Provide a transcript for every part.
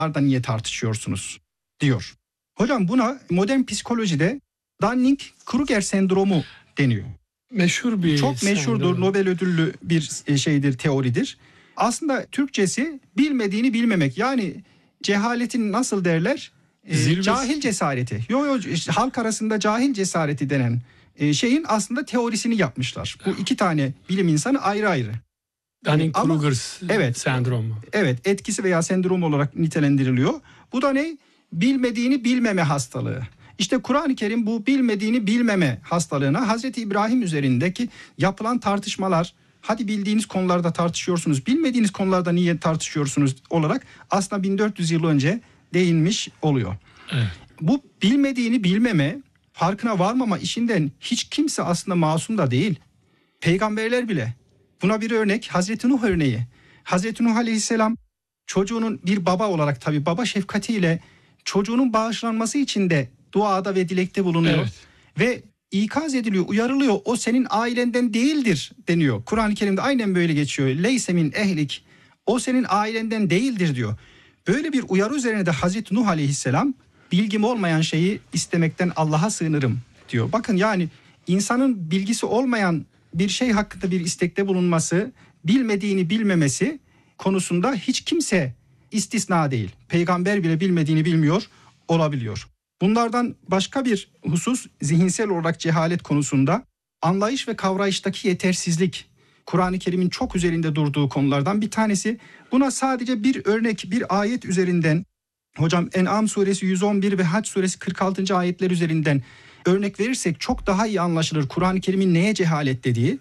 niye tartışıyorsunuz diyor. Hocam buna modern psikolojide Dunning-Kruger sendromu deniyor. Meşhur bir çok meşhurdur, sendrom. Nobel ödüllü bir şeydir, teoridir. Aslında Türkçesi bilmediğini bilmemek. Yani cehaletin nasıl derler? Cahil cesareti. İşte halk arasında cahil cesareti denen şeyin aslında teorisini yapmışlar. Bu iki tane bilim insanı ayrı ayrı. Dunning-Kruger sendromu. Evet, etkisi veya sendrom olarak nitelendiriliyor. Bu da ne? Bilmediğini bilmeme hastalığı. İşte Kur'an-ı Kerim bu bilmediğini bilmeme hastalığına Hazreti İbrahim üzerindeki yapılan tartışmalar, hadi bildiğiniz konularda tartışıyorsunuz, bilmediğiniz konularda niye tartışıyorsunuz olarak aslında 1400 yıl önce değinmiş oluyor. Evet. Bu bilmediğini bilmeme, farkına varmama işinden hiç kimse aslında masum da değil. Peygamberler bile. Buna bir örnek Hazreti Nuh örneği. Hazreti Nuh Aleyhisselam çocuğunun bir baba olarak, tabii baba şefkatiyle çocuğunun bağışlanması için de duada ve dilekte bulunuyor. Evet. Ve ikaz ediliyor, uyarılıyor. O senin ailenden değildir deniyor. Kur'an-ı Kerim'de aynen böyle geçiyor. Leyse min ehlik. O senin ailenden değildir diyor. Böyle bir uyarı üzerine de Hazreti Nuh Aleyhisselam bilgim olmayan şeyi istemekten Allah'a sığınırım diyor. Bakın yani insanın bilgisi olmayan bir şey hakkında bir istekte bulunması, bilmediğini bilmemesi konusunda hiç kimse istisna değil. Peygamber bile bilmediğini bilmiyor olabiliyor. Bunlardan başka bir husus zihinsel olarak cehalet konusunda anlayış ve kavrayıştaki yetersizlik. Kur'an-ı Kerim'in çok üzerinde durduğu konulardan bir tanesi. Buna sadece bir örnek, bir ayet üzerinden, hocam En'am suresi 111 ve Hac suresi 46. ayetler üzerinden örnek verirsek çok daha iyi anlaşılır Kur'an-ı Kerim'in neye cehalet dediği.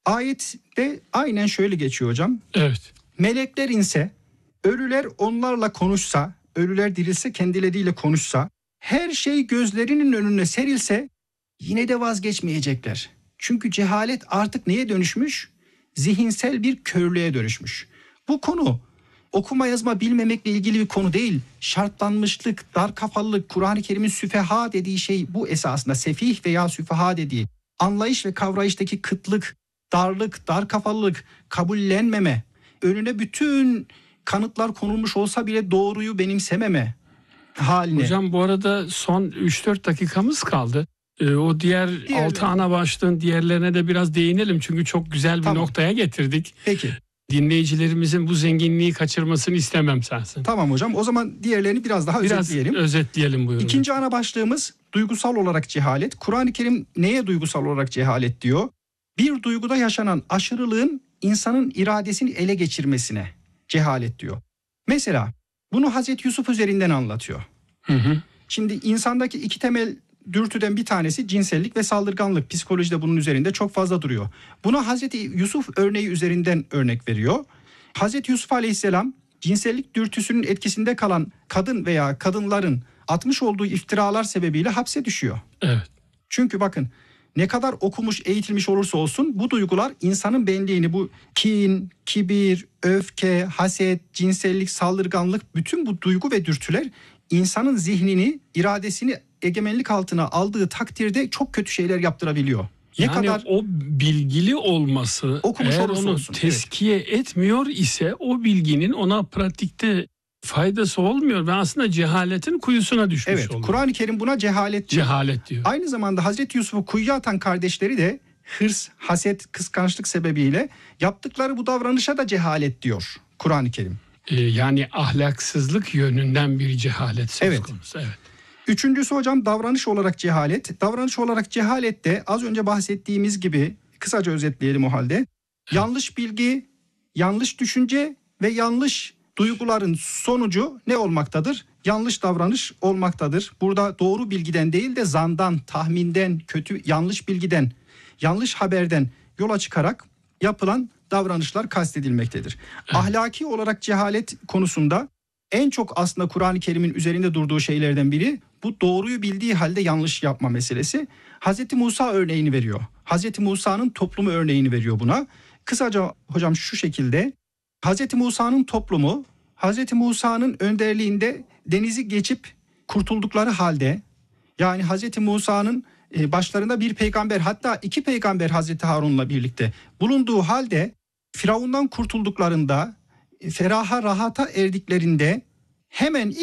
Ayette aynen şöyle geçiyor hocam. Evet. Melekler inse, ölüler onlarla konuşsa, ölüler dirilse kendileriyle konuşsa, her şey gözlerinin önüne serilse yine de vazgeçmeyecekler. Çünkü cehalet artık neye dönüşmüş? Zihinsel bir körlüğe dönüşmüş. Bu konu okuma yazma bilmemekle ilgili bir konu değil. Şartlanmışlık, dar kafalılık, Kur'an-ı Kerim'in süfeha dediği şey bu esasında. Sefih veya süfeha dediği anlayış ve kavrayıştaki kıtlık, darlık, dar kafalılık, kabullenmeme, önüne bütün kanıtlar konulmuş olsa bile doğruyu benimsememe haline. Hocam bu arada son 3-4 dakikamız kaldı. O diğer 6 ana başlığın diğerlerine de biraz değinelim. Çünkü çok güzel bir noktaya getirdik. Peki. Dinleyicilerimizin bu zenginliği kaçırmasını istemem sensin. Tamam hocam, o zaman diğerlerini biraz daha özetleyelim. Özetleyelim buyurun. İkinci ana başlığımız duygusal olarak cehalet. Kur'an-ı Kerim neye duygusal olarak cehalet diyor? Bir duyguda yaşanan aşırılığın insanın iradesini ele geçirmesine cehalet diyor. Mesela bunu Hazreti Yusuf üzerinden anlatıyor. Hı. Şimdi insandaki iki temel dürtüden bir tanesi cinsellik ve saldırganlık. Psikolojide bunun üzerinde çok fazla duruyor. Buna Hazreti Yusuf örneği üzerinden örnek veriyor. Hazreti Yusuf Aleyhisselam cinsellik dürtüsünün etkisinde kalan kadın veya kadınların atmış olduğu iftiralar sebebiyle hapse düşüyor. Evet. Çünkü bakın ne kadar okumuş, eğitilmiş olursa olsun bu duygular insanın benliğini, bu kin, kibir, öfke, haset, cinsellik, saldırganlık, bütün bu duygu ve dürtüler insanın zihnini, iradesini egemenlik altına aldığı takdirde çok kötü şeyler yaptırabiliyor. Ne Yani kadar o bilgili olması okumuş eğer olursa onu olsun, teskiye etmiyor ise o bilginin ona pratikte faydası olmuyor ve aslında cehaletin kuyusuna düşmüş oluyor. Kur'an-ı Kerim buna cehalet diyor. Cehalet diyor. Aynı zamanda Hazreti Yusuf'u kuyuya atan kardeşleri de hırs, haset, kıskançlık sebebiyle yaptıkları bu davranışa da cehalet diyor Kur'an-ı Kerim. Yani ahlaksızlık yönünden bir cehalet söz konusu. Evet. Üçüncüsü hocam davranış olarak cehalet. Davranış olarak cehalet de az önce bahsettiğimiz gibi, kısaca özetleyelim o halde. Yanlış bilgi, yanlış düşünce ve yanlış duyguların sonucu ne olmaktadır? Yanlış davranış olmaktadır. Burada doğru bilgiden değil de zandan, tahminden, yanlış bilgiden, yanlış haberden yola çıkarak yapılan davranışlar kastedilmektedir. Evet. Ahlaki olarak cehalet konusunda en çok aslında Kur'an-ı Kerim'in üzerinde durduğu şeylerden biri bu doğruyu bildiği halde yanlış yapma meselesi. Hazreti Musa örneğini veriyor. Hazreti Musa'nın toplumu örneğini veriyor buna. Kısaca hocam şu şekilde, Hazreti Musa'nın toplumu Hazreti Musa'nın önderliğinde denizi geçip kurtuldukları halde, yani Hazreti Musa'nın başlarında bir peygamber, hatta iki peygamber Hazreti Harun'la birlikte bulunduğu halde Firavundan kurtulduklarında, feraha rahata erdiklerinde hemen